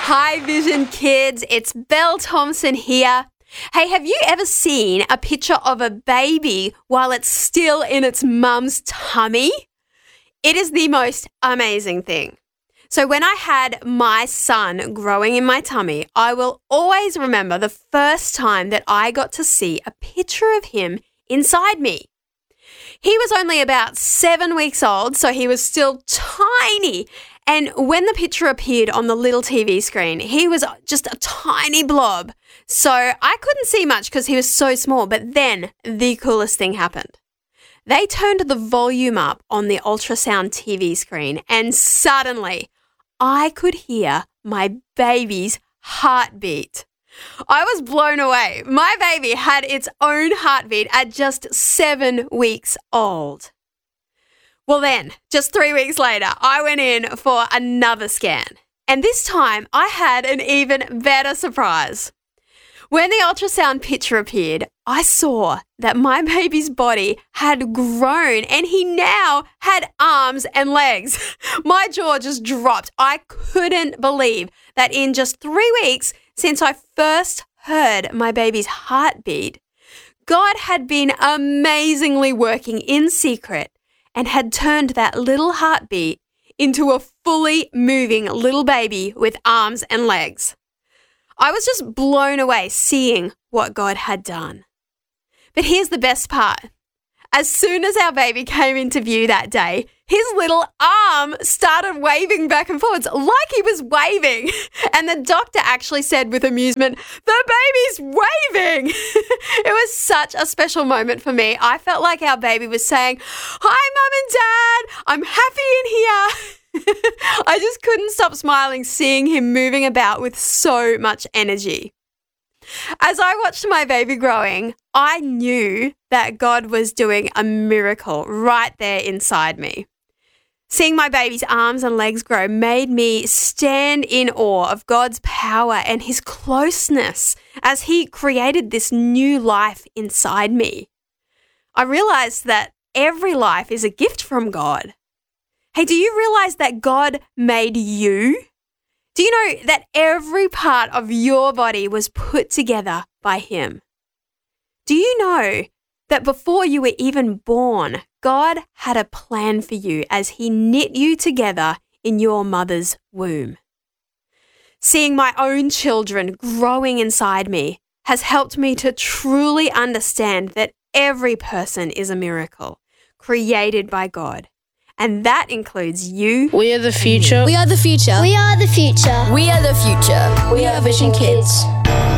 Hi Vision Kids, it's Belle Thompson here. Hey, have you ever seen a picture of a baby while it's still in its mum's tummy? It is the most amazing thing. So when I had my son growing in my tummy, I will always remember the first time that I got to see a picture of him inside me. He was only about 7 weeks old, so he was still tiny. And when the picture appeared on the little TV screen, he was just a tiny blob. So I couldn't see much because he was so small. But then the coolest thing happened. They turned the volume up on the ultrasound TV screen, and suddenly I could hear my baby's heartbeat. I was blown away. My baby had its own heartbeat at just 7 weeks old. Well then, just 3 weeks later, I went in for another scan. And this time, I had an even better surprise. When the ultrasound picture appeared, I saw that my baby's body had grown and he now had arms and legs. My jaw just dropped. I couldn't believe that in just 3 weeks since I first heard my baby's heartbeat, God had been amazingly working in secret and had turned that little heartbeat into a fully moving little baby with arms and legs. I was just blown away seeing what God had done. But here's the best part. As soon as our baby came into view that day, his little arm started waving back and forwards like he was waving. And the doctor actually said with amusement, "The baby's waving." It was such a special moment for me. I felt like our baby was saying, "Hi, Mum and Dad, I'm happy in here." I just couldn't stop smiling seeing him moving about with so much energy. As I watched my baby growing, I knew that God was doing a miracle right there inside me. Seeing my baby's arms and legs grow made me stand in awe of God's power and his closeness as he created this new life inside me. I realized that every life is a gift from God. Hey, do you realize that God made you? Do you know that every part of your body was put together by him? Do you know that before you were even born, God had a plan for you as he knit you together in your mother's womb? Seeing my own children growing inside me has helped me to truly understand that every person is a miracle created by God. And that includes you. We are the future. We are the future. We are the future. We are the future. We are Vision Kids.